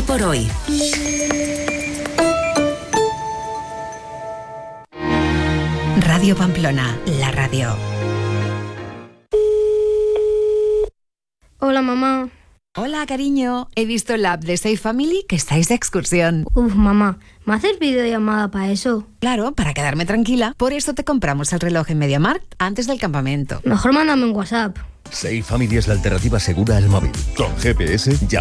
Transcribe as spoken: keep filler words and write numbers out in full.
por hoy. Radio Pamplona, la radio. Hola, mamá. Hola, cariño. He visto en la app de Safe Family que estáis de excursión. Uf, mamá, ¿me haces videollamada para eso? Claro, para quedarme tranquila. Por eso te compramos el reloj en MediaMarkt antes del campamento. Mejor mándame un WhatsApp. Safe Family es la alternativa segura al móvil. Con G P S, llama